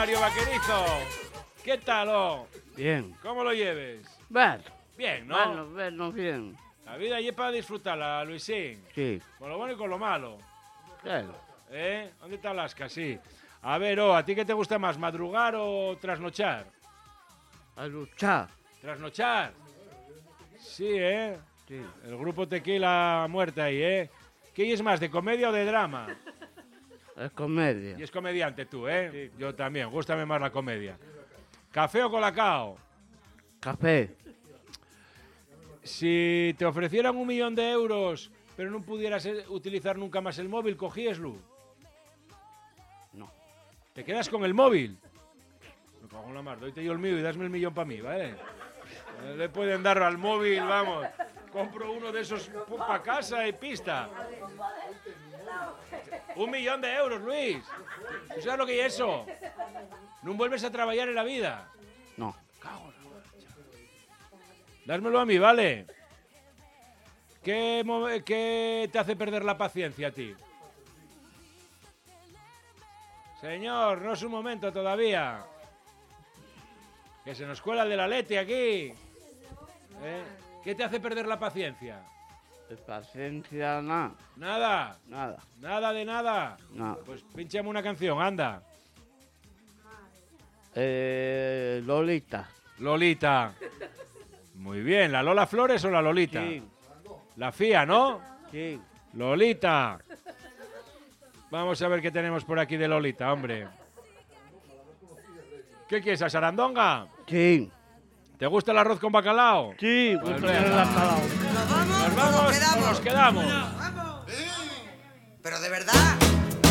Mario Vaquerizo. ¿Qué tal, oh? Bien. ¿Cómo lo lleves? Bueno. Bien, ¿no? Bueno, bien. La vida allí es para disfrutarla, Luisín. Sí. Con lo bueno y con lo malo. Claro. ¿Dónde está Alaska? Sí. A ver, ¿a ti qué te gusta más, madrugar o trasnochar? A luchar. ¿Trasnochar? Sí, ¿eh? Sí. El grupo Tequila muerte ahí, ¿eh? ¿Qué es más, de comedia o de drama? Es comedia. Y es comediante tú, ¿eh? Sí. Yo también, gústame más la comedia. ¿Café o colacao? Café. Si te ofrecieran 1 millón de euros, pero no pudieras utilizar nunca más el móvil, ¿cogíeslo? No. ¿Te quedas con el móvil? Me cago en la mar, doyte yo el mío y dasme el millón para mí, ¿vale? No le pueden dar al móvil, vamos. Compro uno de esos para casa y pista. 1 millón de euros, Luis. ¿Tú sabes lo que es eso? No vuelves a trabajar en la vida. No. Dásmelo a mí, ¿vale? ¿Qué te hace perder la paciencia a ti? Señor, no es un momento todavía. Que se nos cuela el de la Leti aquí. ¿Qué te hace perder la paciencia? De paciencia, nada. ¿Nada? Nada. ¿Nada de nada? Nada. Pues pinchame una canción, anda. Lolita. Lolita. Muy bien, ¿la Lola Flores o la Lolita? Sí. La FIA, ¿no? Sí. Lolita. Vamos a ver qué tenemos por aquí de Lolita, hombre. ¿Qué quieres, a sarandonga? Sí. ¿Te gusta el arroz con bacalao? Sí. Pues Pues venga. la calao. ¿Nos vamos? ¿Nos vamos o nos quedamos?